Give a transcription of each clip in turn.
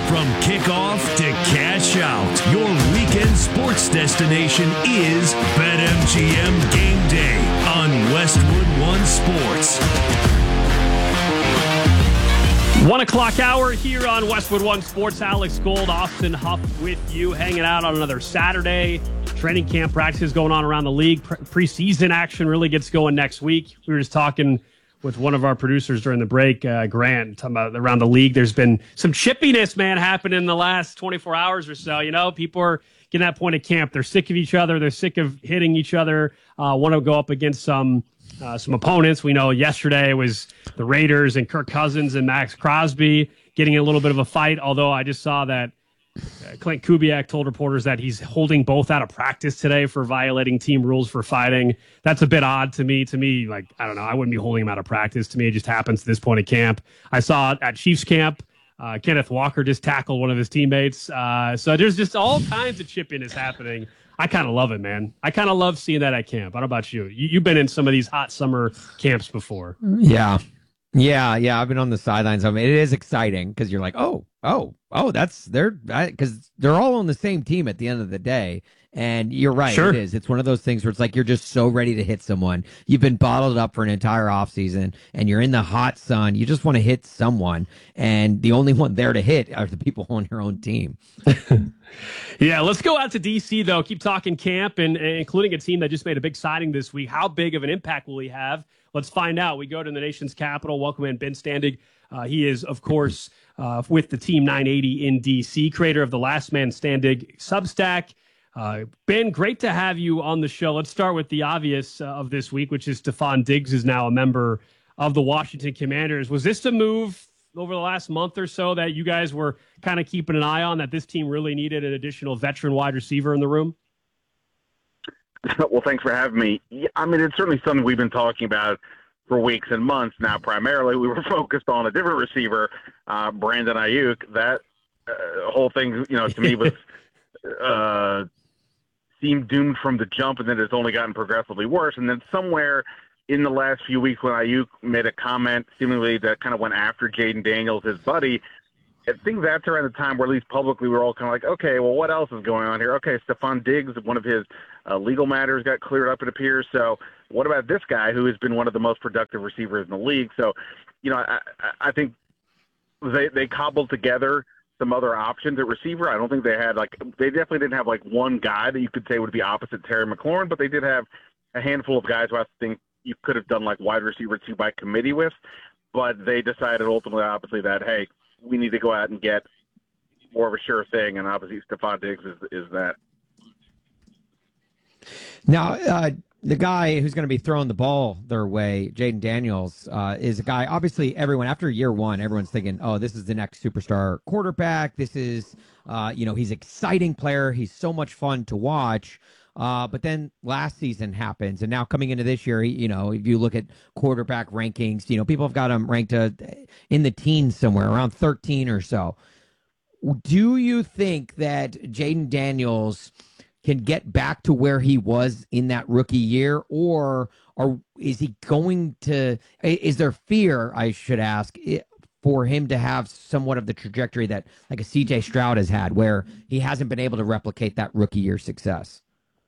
From kickoff to cash out, your weekend sports destination is BetMGM Game Day on Westwood One Sports. 1 o'clock hour here on Westwood One Sports. Alex Gold, Austin Huff with you, hanging out on another Saturday. Training camp practices going on around the league. Preseason action really gets going next week. We were just talking with one of our producers during the break, Grant, talking about around the league. There's been some chippiness, man, happening in the last 24 hours or so. You know, people are getting that point at camp. They're sick of each other. They're sick of hitting each other. Want to go up against some opponents. We know yesterday was the Raiders and Kirk Cousins and Max Crosby getting a little bit of a fight, although I just saw that Clint Kubiak told reporters that he's holding both out of practice today for violating team rules for fighting. That's a bit odd to me. To me, like, I don't know, I wouldn't be holding him out of practice. To me, it just happens at this point at camp. I saw at Chiefs camp, Kenneth Walker just tackled one of his teammates. So there's just all kinds of chippiness happening. I kind of love it, man. I kind of love seeing that at camp. I don't know about you. You've been in some of these hot summer camps before. Yeah. I've been on the sidelines of it. It is exciting because you're like, because they're all on the same team at the end of the day. And you're right. Sure. It is. It's one of those things where it's like you're just so ready to hit someone. You've been bottled up for an entire offseason and you're in the hot sun. You just want to hit someone. And the only one there to hit are the people on your own team. Yeah, let's go out to D.C., though. Keep talking camp, and including a team that just made a big signing this week. How big of an impact will he have? Let's find out. We go to the nation's capital. Welcome in Ben Standig. He is, of course, with the Team 980 in D.C., creator of the Last Man Standig Substack. Ben, great to have you on the show. Let's start with the obvious of this week, which is Stefon Diggs is now a member of the Washington Commanders. Was this a move over the last month or so that you guys were kind of keeping an eye on, that this team really needed an additional veteran wide receiver in the room? Well, thanks for having me. Yeah, I mean, it's certainly something we've been talking about for weeks and months now. Primarily, we were focused on a different receiver, Brandon Ayuk. That whole thing, to me was seemed doomed from the jump, and then it's only gotten progressively worse. And then somewhere in the last few weeks when Ayuk made a comment seemingly that kind of went after Jaden Daniels, his buddy, I think that's around the time where at least publicly we're all kind of like, okay, well, what else is going on here? Okay, Stefon Diggs, one of his legal matters got cleared up, it appears. So what about this guy who has been one of the most productive receivers in the league? So, I think they cobbled together some other options at receiver. I don't think they definitely didn't have one guy that you could say would be opposite Terry McLaurin, but they did have a handful of guys who I think you could have done wide receiver 2 by committee with, but they decided ultimately, obviously, that, hey, we need to go out and get more of a sure thing, and obviously Stefon Diggs is that. Now, the guy who's going to be throwing the ball their way, Jaden Daniels, is a guy, obviously after year one, everyone's thinking, oh, this is the next superstar quarterback. This is, he's an exciting player. He's so much fun to watch. But then last season happens, and now coming into this year, if you look at quarterback rankings, people have got him ranked in the teens somewhere, around 13 or so. Do you think that Jaden Daniels can get back to where he was in that rookie year, or is he going to? Is there fear, I should ask, for him to have somewhat of the trajectory that like a C.J. Stroud has had, where he hasn't been able to replicate that rookie year success?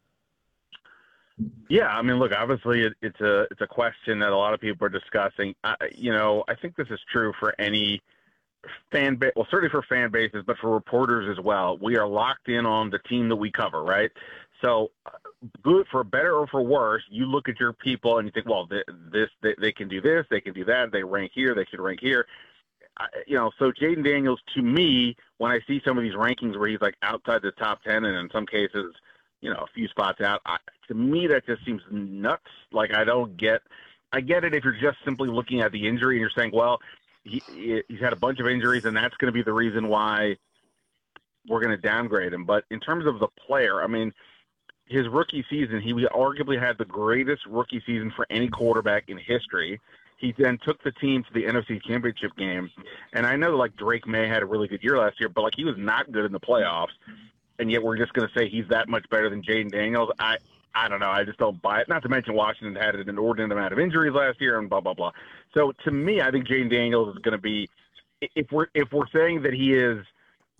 Yeah, I mean, look, obviously it's a question that a lot of people are discussing. I think this is true for any fan base, well, certainly for fan bases, but for reporters as well. We are locked in on the team that we cover, right? So, good for better or for worse, you look at your people and you think, well, they can do this, they can do that, they rank here, they should rank here. So Jaden Daniels, to me, when I see some of these rankings where he's outside the top 10 and in some cases, a few spots out, to me that just seems nuts. I get it if you're just simply looking at the injury and you're saying, well, he's had a bunch of injuries and that's going to be the reason why we're going to downgrade him. But in terms of the player, I mean, his rookie season, he arguably had the greatest rookie season for any quarterback in history. He then took the team to the NFC Championship game. And I know Drake May had a really good year last year, but he was not good in the playoffs. And yet we're just going to say he's that much better than Jaden Daniels. I don't know. I just don't buy it. Not to mention Washington had an inordinate amount of injuries last year and blah, blah, blah. So to me, I think Jaden Daniels is going to be, if we're saying that he is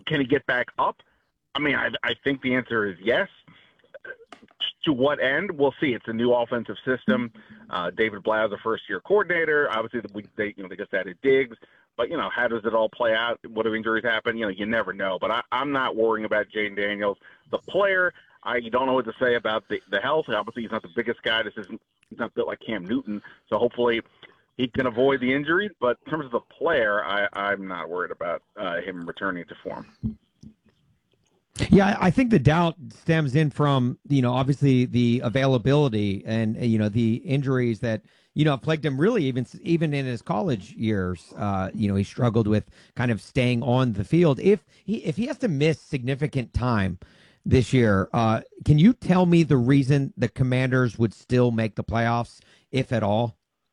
Can he get back up? I mean, I think the answer is yes. To what end? We'll see. It's a new offensive system. David Blau is a first-year coordinator. Obviously, they just added Diggs. But, how does it all play out? What do injuries happen? You never know. But I'm not worrying about Jaden Daniels. The player, I don't know what to say about the health. Obviously, he's not the biggest guy. He's not built like Cam Newton. So hopefully he can avoid the injuries. But in terms of the player, I'm not worried about him returning to form. Yeah, I think the doubt stems in from, obviously the availability and, the injuries that, have plagued him really even in his college years. He struggled with kind of staying on the field. If he has to miss significant time this year, can you tell me the reason the Commanders would still make the playoffs, if at all?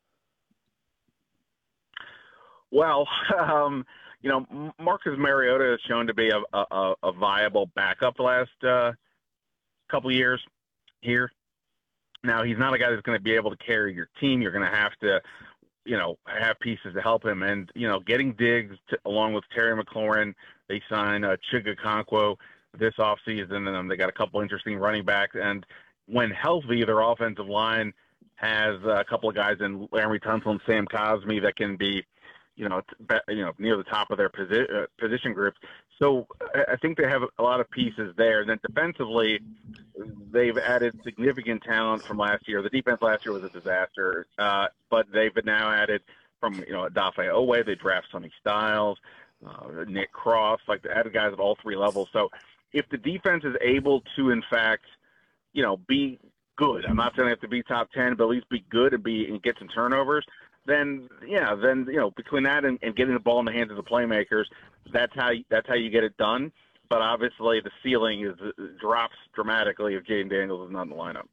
Well, Marcus Mariota has shown to be a viable backup the last couple of years here. Now, he's not a guy that's going to be able to carry your team. You're going to have to, have pieces to help him. And, getting Diggs along with Terry McLaurin, they signed Chig Okonkwo this offseason, and they got a couple interesting running backs. And when healthy, their offensive line has a couple of guys in Laremy Tunsil and Sam Cosmi that can be, near the top of their position groups. So I think they have a lot of pieces there. And then defensively, they've added significant talent from last year. The defense last year was a disaster, but they've now added from, Adafe Owe, they draft Sonny Styles, Nick Cross, they added guys at all three levels. So if the defense is able to, in fact, be good, I'm not saying they have to be top 10, but at least be good and get some turnovers, then between that and getting the ball in the hands of the playmakers, that's how you get it done. But obviously the ceiling drops dramatically if Jaden Daniels is not in the lineup.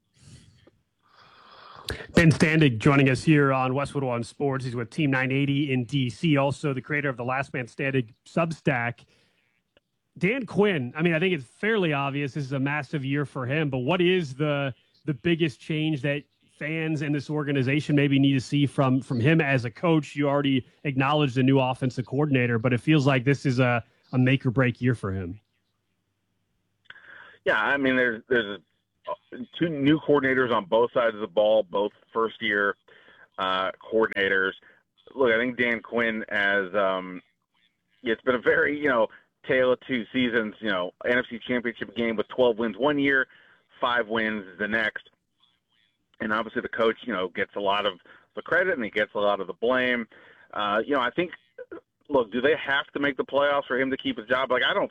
Ben Standig joining us here on Westwood One Sports. He's with Team 980 in D.C., also the creator of the Last Man Standing Substack. Dan Quinn, I think it's fairly obvious this is a massive year for him, but what is the biggest change that fans and this organization maybe need to see from him as a coach? You already acknowledged the new offensive coordinator, but it feels like this is a make or break year for him. Yeah, there's two new coordinators on both sides of the ball, both first-year coordinators. Look, I think Dan Quinn has it's been a very, tale of two seasons, NFC Championship game with 12 wins one year, 5 wins the next. And obviously the coach, gets a lot of the credit and he gets a lot of the blame. I think, look, do they have to make the playoffs for him to keep his job?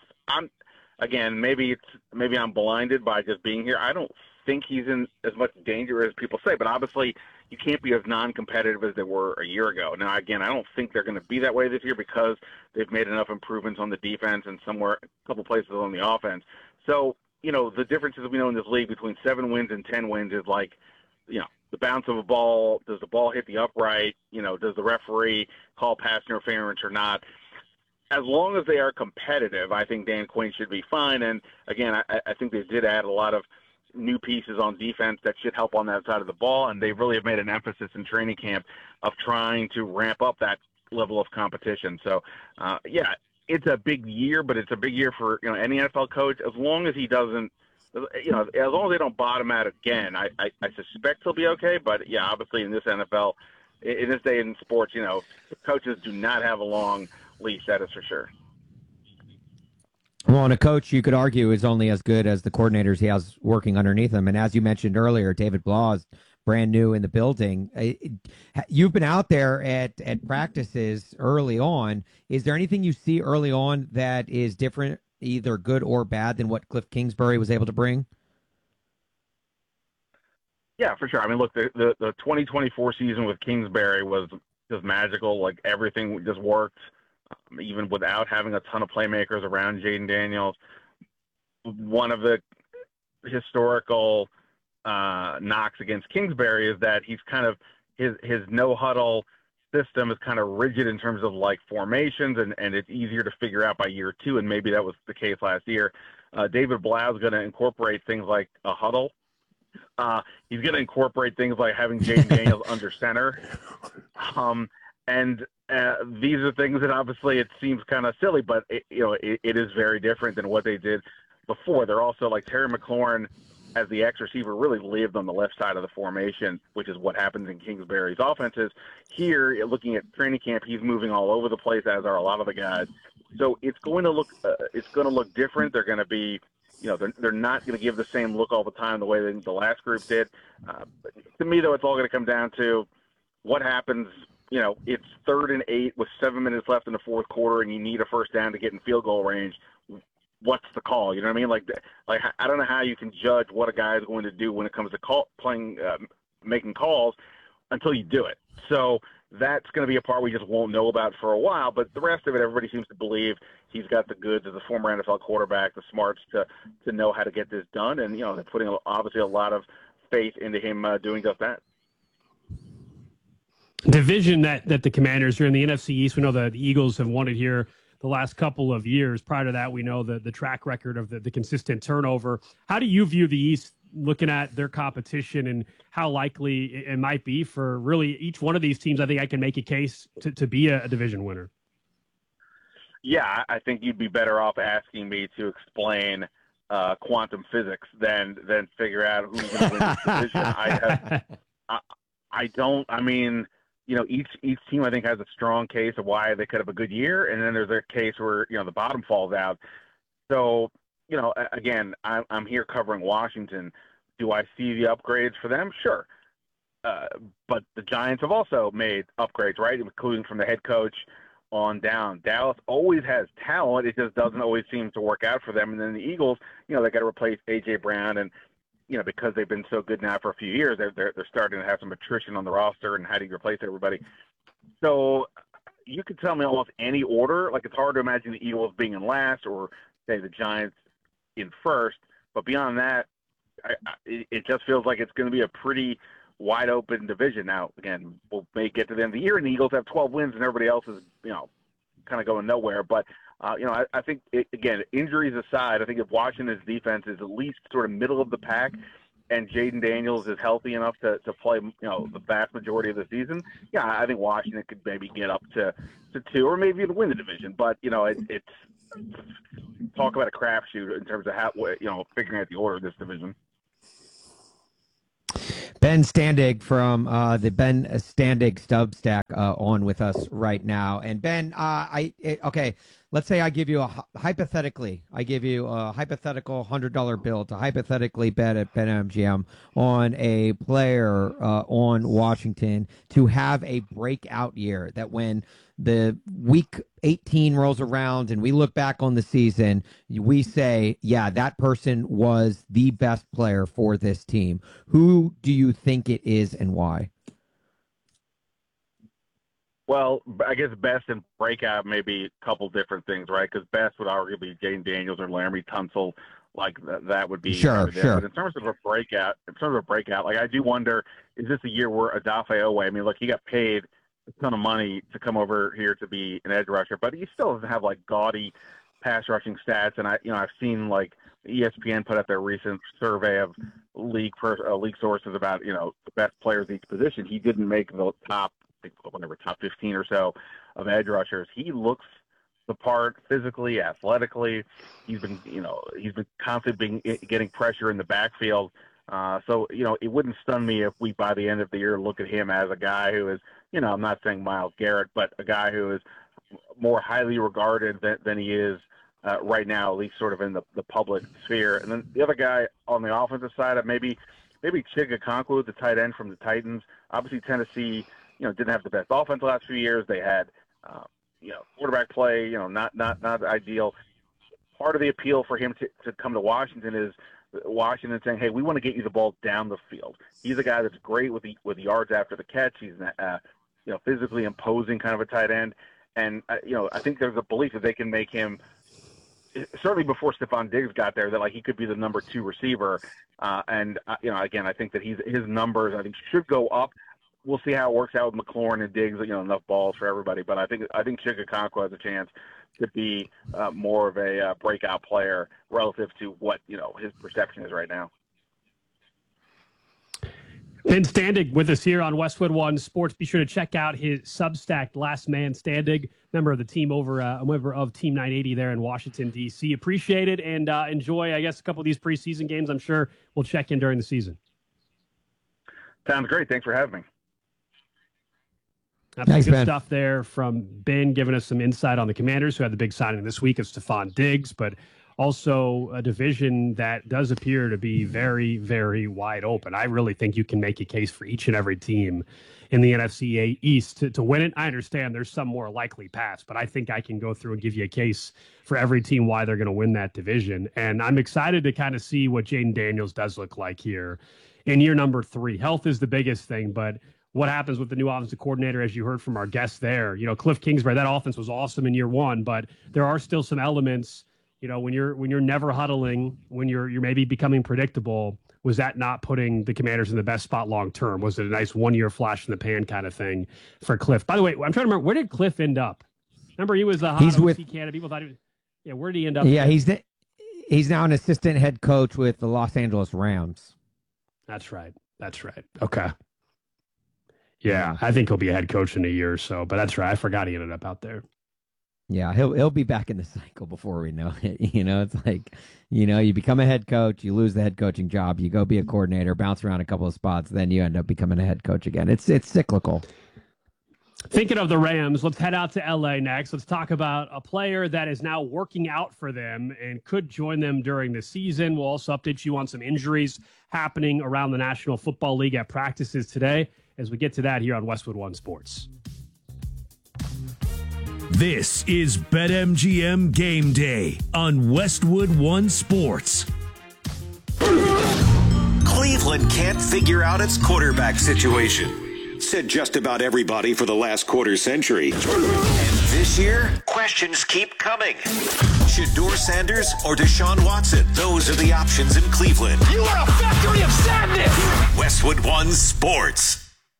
Maybe I'm blinded by just being here. I don't think he's in as much danger as people say, but obviously you can't be as non-competitive as they were a year ago. Now, again, I don't think they're going to be that way this year because they've made enough improvements on the defense and a couple places on the offense. So, the differences we know in this league between 7 wins and 10 wins is the bounce of a ball. Does the ball hit the upright? Does the referee call pass interference or not? As long as they are competitive, I think Dan Quinn should be fine. And again, I think they did add a lot of new pieces on defense that should help on that side of the ball. And they really have made an emphasis in training camp of trying to ramp up that level of competition. So, it's a big year, but it's a big year for, any NFL coach, as long as he doesn't, as long as they don't bottom out again, I suspect he'll be okay. But yeah, obviously in this NFL, in this day in sports, coaches do not have a long leash. That is for sure. Well, and a coach, you could argue, is only as good as the coordinators he has working underneath him. And as you mentioned earlier, David Blau is brand new in the building. You've been out there at practices early on. Is there anything you see early on that is different, either good or bad, than what Cliff Kingsbury was able to bring? Yeah, for sure. Look, the 2024 season with Kingsbury was just magical. Everything just worked, even without having a ton of playmakers around Jaden Daniels. One of the historical knocks against Kingsbury is that he's kind of his no-huddle system is kind of rigid in terms of formations, and it's easier to figure out by year 2, and maybe that was the case last year. David Blau is going to incorporate things like a huddle. He's going to incorporate things like having Jaden Daniels under center. And these are things that obviously it seems kind of silly, but it is very different than what they did before. They're also like Terry McLaurin as the X receiver really lived on the left side of the formation, which is what happens in Kingsbury's offenses. Here, looking at training camp, he's moving all over the place, as are a lot of the guys. So it's going to look different. They're going to be, they're not going to give the same look all the time the way the last group did. To me, though, it's all going to come down to what happens. It's 3rd and 8 with 7 minutes left in the fourth quarter, and you need a first down to get in field goal range. What's the call? You know what I mean? Like I don't know how you can judge what a guy is going to do when it comes to making calls until you do it. So that's going to be a part we just won't know about for a while. But the rest of it, everybody seems to believe he's got the goods as a former NFL quarterback, the smarts to know how to get this done. And they're putting obviously a lot of faith into him doing just that. Division that the Commanders are in, the NFC East. We know the Eagles have won it here the last couple of years. Prior to that, we know the track record of the consistent turnover. How do you view the East, looking at their competition and how likely it might be for really each one of these teams? I think I can make a case to be a division winner. Yeah, I think you'd be better off asking me to explain quantum physics than figure out who's going to win this division. I don't. I mean, each team I think has a strong case of why they could have a good year, and then there's a case where the bottom falls out. So again, I'm here covering Washington. Do I see the upgrades for them? Sure, but the Giants have also made upgrades, right, including from the head coach on down. Dallas always has talent; it just doesn't always seem to work out for them. And then the Eagles, they got to replace A.J. Brown and. Because they've been so good now for a few years, they're starting to have some attrition on the roster, and how do you replace everybody? So you could tell me almost any order. Like, it's hard to imagine the Eagles being in last or, say, the Giants in first. But beyond that, it just feels like it's going to be a pretty wide-open division. Now, again, we'll may get to the end of the year, and the Eagles have 12 wins, and everybody else is, kind of going nowhere. But I think, again, injuries aside, I think if Washington's defense is at least sort of middle of the pack and Jaden Daniels is healthy enough to play, the vast majority of the season, yeah, I think Washington could maybe get up to 2 or maybe even win the division. But, it's talk about a crapshoot in terms of how, figuring out the order of this division. Ben Standig from the Ben Standig Substack on with us right now. And Ben, okay, let's say I give you hypothetical $100 bill to hypothetically bet at BetMGM on a player on Washington to have a breakout year, that when the week 18 rolls around and we look back on the season, we say, yeah, that person was the best player for this team. Who do you think it is and why? Well, I guess best and breakout may be a couple different things, right? Because best would arguably be Jaden Daniels or Laremy Tunsil. Like that would be sure. But in terms of a breakout, like I do wonder, is this a year where Odafe Oweh? I mean, look, he got paid a ton of money to come over here to be an edge rusher, but he still doesn't have like gaudy pass rushing stats. And I've seen like ESPN put out their recent survey of league sources about the best players at each position. He didn't make the top 15 or so of edge rushers. He looks the part physically, athletically. He's been constantly getting pressure in the backfield. So it wouldn't stun me if we, by the end of the year, look at him as a guy who is, I'm not saying Myles Garrett, but a guy who is more highly regarded than he is right now, at least sort of in the public sphere. And then the other guy on the offensive side, maybe Chig Okonkwo, the tight end from the Titans. Obviously, Tennessee, didn't have the best offense the last few years. They had, quarterback play, not ideal. Part of the appeal for him to come to Washington is Washington saying, hey, we want to get you the ball down the field. He's a guy that's great with the yards after the catch. He's physically imposing kind of a tight end. And, I think there's a belief that they can make him, certainly before Stephon Diggs got there, that like he could be the number 2 receiver. Again, I think that his numbers, I think, should go up. We'll see how it works out with McLaurin and Diggs, enough balls for everybody. But I think Chig Okonkwo has a chance to be more of a breakout player relative to what, his perception is right now. Ben Standig with us here on Westwood One Sports. Be sure to check out his Substack, Last Man Standig, member of the team a member of Team 980 there in Washington, D.C. Appreciate it and enjoy, I guess, a couple of these preseason games. I'm sure we'll check in during the season. Sounds great. Thanks for having me. That's some good stuff there from Ben, giving us some insight on the Commanders, who had the big signing this week of Stephon Diggs, but also a division that does appear to be very, very wide open. I really think you can make a case for each and every team in the NFC East to win it. I understand there's some more likely paths, but I think I can go through and give you a case for every team why they're going to win that division. And I'm excited to kind of see what Jayden Daniels does look like here in year number 3. Health is the biggest thing, but what happens with the new offensive coordinator, as you heard from our guest there, Cliff Kingsbury, that offense was awesome in year 1, but there are still some elements. When you're never huddling, when you're maybe becoming predictable, was that not putting the Commanders in the best spot long term? Was it a nice 1-year flash in the pan kind of thing for Cliff? By the way, I'm trying to remember, where did Cliff end up? Remember, he was the hot OC candidate. People thought he was, where did he end up? Yeah, he's now an assistant head coach with the Los Angeles Rams. That's right. Okay. Yeah, I think he'll be a head coach in a year or so, but that's right. I forgot he ended up out there. Yeah, he'll be back in the cycle before we know it. It's like, you become a head coach, you lose the head coaching job, you go be a coordinator, bounce around a couple of spots, then you end up becoming a head coach again. It's cyclical. Thinking of the Rams, let's head out to L.A. next. Let's talk about a player that is now working out for them and could join them during the season. We'll also update you on some injuries happening around the National Football League at practices today as we get to that here on Westwood One Sports. This is BetMGM Game Day on Westwood One Sports. Cleveland can't figure out its quarterback situation. Said just about everybody for the last quarter century. And this year, questions keep coming. Shedeur Sanders or Deshaun Watson? Those are the options in Cleveland. You are a factory of sadness! Westwood One Sports.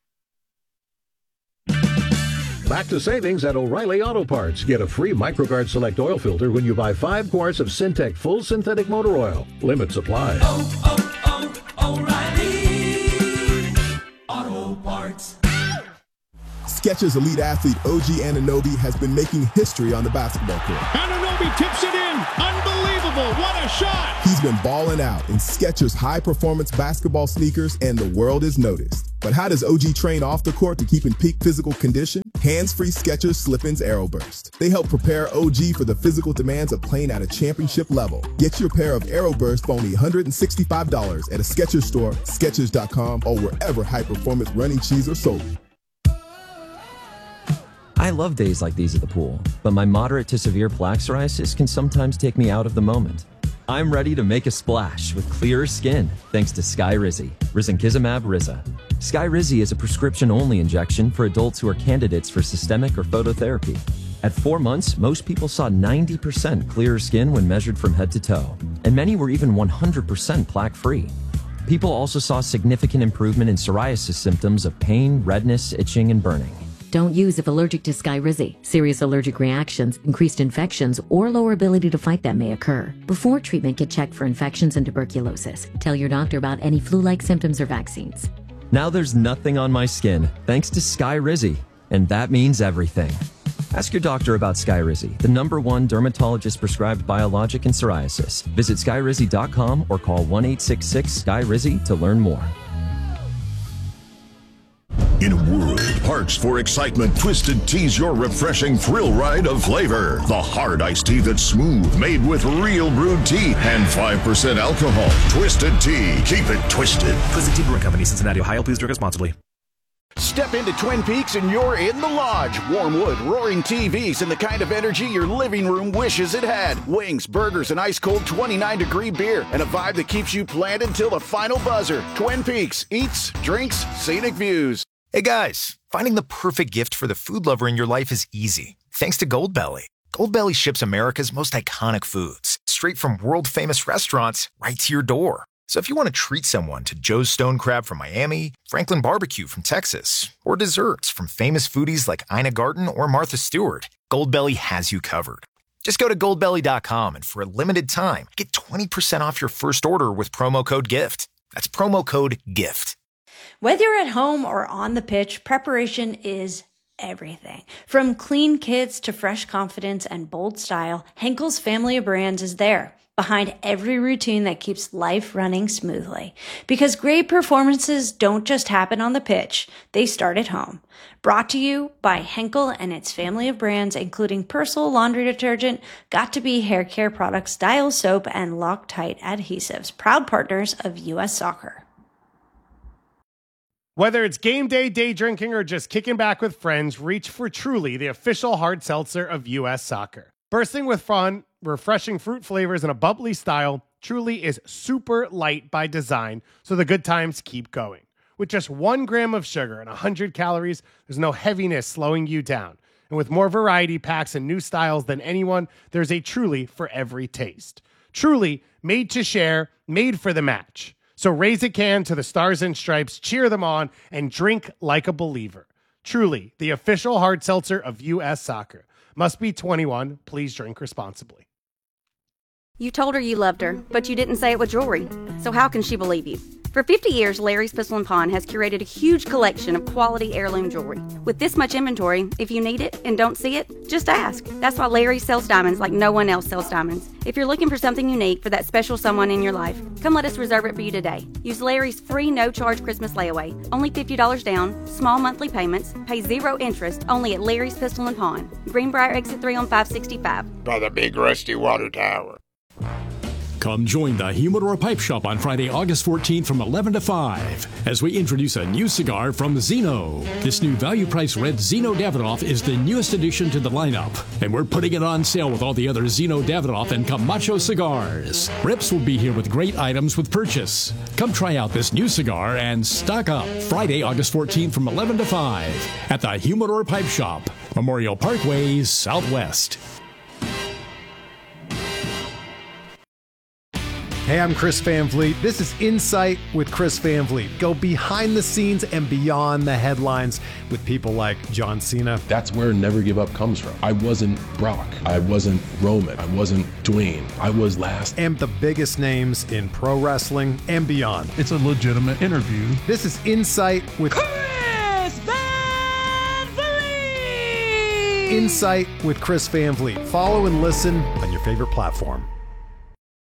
Back to savings at O'Reilly Auto Parts. Get a free MicroGuard Select oil filter when you buy 5 quarts of Syntec Full Synthetic Motor Oil. Limit supply. O'Reilly Auto Parts. Skechers elite athlete OG Anunoby has been making history on the basketball court. Anunoby tips it in. Unbelievable. What a shot. He's been balling out in Skechers high-performance basketball sneakers, and the world is noticed. But how does OG train off the court to keep in peak physical condition? Hands-free Skechers Slip-ins Aeroburst. They help prepare OG for the physical demands of playing at a championship level. Get your pair of Aeroburst for only $165 at a Skechers store, Skechers.com, or wherever high-performance running shoes are sold. I love days like these at the pool, but my moderate to severe plaque psoriasis can sometimes take me out of the moment. I'm ready to make a splash with clearer skin thanks to Skyrizi, Risankizumab Riza. Skyrizi is a prescription-only injection for adults who are candidates for systemic or phototherapy. At 4 months, most people saw 90% clearer skin when measured from head to toe, and many were even 100% plaque-free. People also saw significant improvement in psoriasis symptoms of pain, redness, itching, and burning. Don't use if allergic to Skyrizi. Serious allergic reactions, increased infections, or lower ability to fight them may occur. Before treatment, get checked for infections and tuberculosis. Tell your doctor about any flu-like symptoms or vaccines. Now there's nothing on my skin, thanks to Skyrizi, and that means everything. Ask your doctor about Skyrizi, the #1 dermatologist-prescribed biologic in psoriasis. Visit Skyrizi.com or call 1-866-SKYRIZI to learn more. In a world parched for excitement, Twisted Tea's your refreshing thrill ride of flavor. The hard iced tea that's smooth, made with real brewed tea and 5% alcohol. Twisted Tea. Keep it twisted. Twisted Tea Brewing Company, Cincinnati, Ohio. Please drink responsibly. Step into Twin Peaks and you're in the lodge. Warm wood, roaring TVs, and the kind of energy your living room wishes it had. Wings, burgers, and ice-cold 29-degree beer, and a vibe that keeps you planted till the final buzzer. Twin Peaks. Eats, drinks, scenic views. Hey guys, finding the perfect gift for the food lover in your life is easy, thanks to Goldbelly. Goldbelly ships America's most iconic foods, straight from world-famous restaurants right to your door. So if you want to treat someone to Joe's Stone Crab from Miami, Franklin Barbecue from Texas, or desserts from famous foodies like Ina Garten or Martha Stewart, Goldbelly has you covered. Just go to goldbelly.com and for a limited time, get 20% off your first order with promo code GIFT. That's promo code GIFT. Whether you're at home or on the pitch, preparation is everything. From clean kits to fresh confidence and bold style, Henkel's family of brands is there, behind every routine that keeps life running smoothly. Because great performances don't just happen on the pitch, they start at home. Brought to you by Henkel and its family of brands, including Persil laundry detergent, Got2b hair care products, Dial soap, and Loctite adhesives, proud partners of U.S. Soccer. Whether it's game day, day drinking, or just kicking back with friends, reach for Truly, the official hard seltzer of U.S. Soccer. Bursting with fun, refreshing fruit flavors, and a bubbly style, Truly is super light by design, so the good times keep going. With just 1 gram of sugar and 100 calories, there's no heaviness slowing you down. And with more variety packs and new styles than anyone, there's a Truly for every taste. Truly, made to share, made for the match. So raise a can to the Stars and Stripes, cheer them on, and drink like a believer. Truly, the official hard seltzer of U.S. Soccer. Must be 21. Please drink responsibly. You told her you loved her, but you didn't say it with jewelry. So how can she believe you? For 50 years, Larry's Pistol & Pawn has curated a huge collection of quality heirloom jewelry. With this much inventory, if you need it and don't see it, just ask. That's why Larry sells diamonds like no one else sells diamonds. If you're looking for something unique for that special someone in your life, come let us reserve it for you today. Use Larry's free no-charge Christmas layaway. Only $50 down, small monthly payments, pay 0 interest, only at Larry's Pistol & Pawn. Greenbrier Exit 3 on 565. By the big rusty water tower. Come join the Humidor Pipe Shop on Friday, August 14th from 11 to 5 as we introduce a new cigar from Zeno. This new value-priced red Zeno Davidoff is the newest addition to the lineup, and we're putting it on sale with all the other Zeno Davidoff and Camacho cigars. Rips will be here with great items with purchase. Come try out this new cigar and stock up. Friday, August 14th from 11 to 5 at the Humidor Pipe Shop, Memorial Parkway, Southwest. Hey, I'm Chris Van Vliet. This is Insight with Chris Van Vliet. Go behind the scenes and beyond the headlines with people like John Cena. That's where Never Give Up comes from. I wasn't Brock. I wasn't Roman. I wasn't Dwayne. I was last. And the biggest names in pro wrestling and beyond. It's a legitimate interview. This is Insight with Chris Van Vliet! Insight with Chris Van Vliet. Follow and listen on your favorite platform.